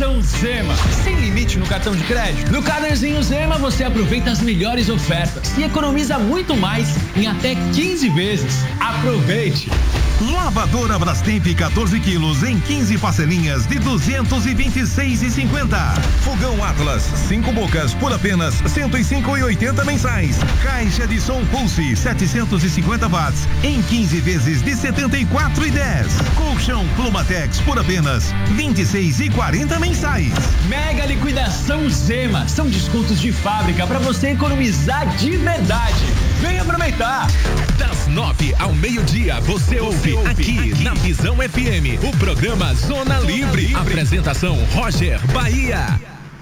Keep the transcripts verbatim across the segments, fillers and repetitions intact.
liquidação Zema. Sem limite no cartão de crédito. No Carnêzinho Zema você aproveita as melhores ofertas e economiza muito mais em até quinze vezes. Aproveite! Lavadora Brastemp quatorze quilos em quinze parcelinhas de duzentos e vinte e seis reais e cinquenta. Fogão Atlas cinco bocas por apenas cento e cinco reais e oitenta mensais. Caixa de som Pulse setecentos e cinquenta watts em quinze vezes de setenta e quatro reais e dez. Colchão Plumatex por apenas vinte e seis reais e quarenta mensais. Mega liquidação Zema. São descontos de fábrica para você economizar de verdade. Vem aproveitar. Das nove ao meio-dia você ouve, você ouve aqui, aqui na Visão F M o programa Zona, Zona Livre. Livre. Apresentação Roger Bahia.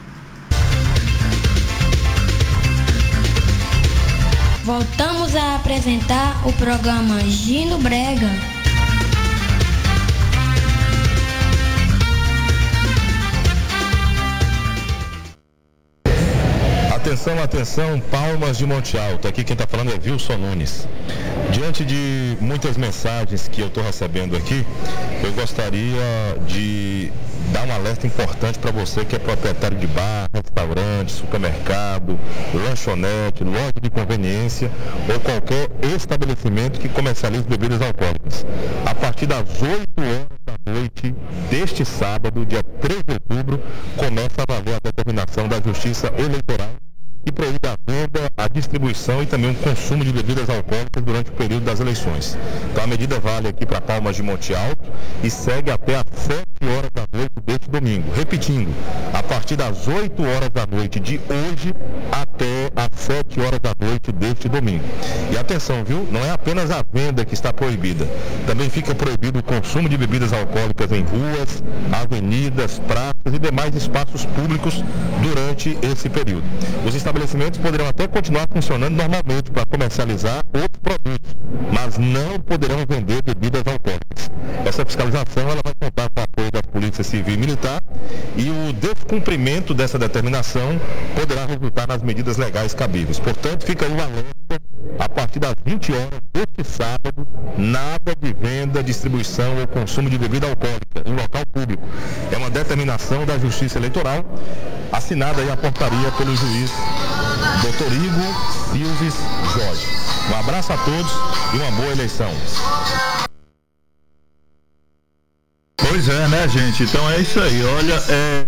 Voltamos a apresentar o programa Gino Brega. Atenção, atenção, Palmas de Monte Alto. Aqui quem está falando é Wilson Nunes. Diante de muitas mensagens que eu estou recebendo aqui, eu gostaria de dar um alerta importante para você que é proprietário de bar, restaurante, supermercado, lanchonete, loja de conveniência ou qualquer estabelecimento que comercialize bebidas alcoólicas. A partir das oito horas da noite deste sábado, dia três de outubro, começa a valer a determinação da Justiça Eleitoral que proíbe a venda, a distribuição e também o consumo de bebidas alcoólicas durante o período das eleições. Então a medida vale aqui para Palmas de Monte Alto e segue até às sete horas da noite deste domingo. Repetindo, a partir das oito horas da noite de hoje até às sete horas da noite deste domingo. E atenção, viu? Não é apenas a venda que está proibida. Também fica proibido o consumo de bebidas alcoólicas em ruas, avenidas, praças e demais espaços públicos durante esse período. Os estabelecimentos poderão até continuar funcionando normalmente para comercializar outros produtos, mas não poderão vender bebidas alcoólicas. Essa fiscalização ela vai contar com o apoio da Polícia Civil e Militar e o descumprimento dessa determinação poderá resultar nas medidas legais cabíveis. Portanto, fica aí o alerta, a partir das vinte horas deste sábado, nada de venda, distribuição ou consumo de bebida alcoólica em local público. É uma determinação da Justiça Eleitoral, assinada aí a portaria pelo juiz doutor Igor Silves Jorge. Um abraço a todos e uma boa eleição. Pois é, né, gente? Então é isso aí. Olha, é...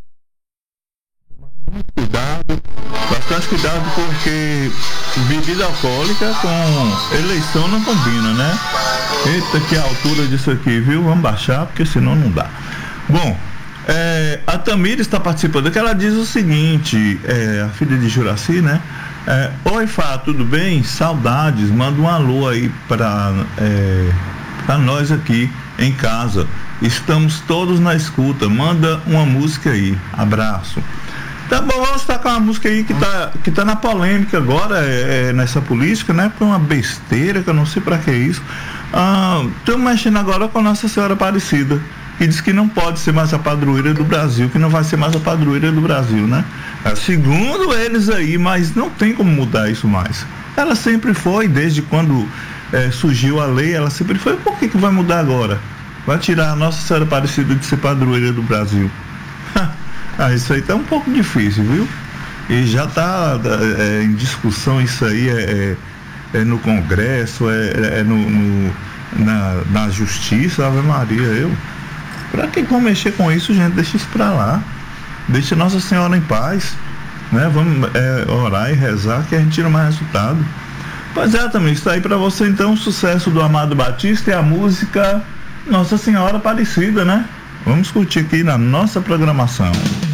cuidado, bastante cuidado, porque bebida alcoólica com eleição não combina, né? Eita, que altura disso aqui, viu? Vamos baixar, porque senão não dá. Bom, é, a Tamira está participando aqui, ela diz o seguinte, é, a filha de Juraci, né? É, Oi, Fá, tudo bem? Saudades, manda um alô aí para é, para nós aqui em casa. Estamos todos na escuta, manda uma música aí. Abraço. Tá bom, vamos tacar uma música aí que tá, que tá na polêmica agora, é, é, nessa política, né? Por uma besteira que eu não sei pra que é isso. Estamos ah, mexendo agora com Nossa Senhora Aparecida, que diz que não pode ser mais a padroeira do Brasil, que não vai ser mais a padroeira do Brasil, né? É, segundo eles aí, mas não tem como mudar isso mais. Ela sempre foi, desde quando é, surgiu a lei, ela sempre foi. Por que que vai mudar agora? Vai tirar a Nossa Senhora Aparecida de ser padroeira do Brasil? Ah, isso aí tá um pouco difícil, viu? E já tá é, em discussão isso aí, é, é, é no Congresso, é, é no, no, na, na Justiça, Ave Maria, eu. Pra que vão mexer com isso, gente? Deixa isso pra lá. Deixa Nossa Senhora em paz, né? Vamos é, orar e rezar que a gente tira mais resultado. Pois é, também está aí pra você então o sucesso do Amado Batista e a música Nossa Senhora Aparecida, né? Vamos curtir aqui na nossa programação.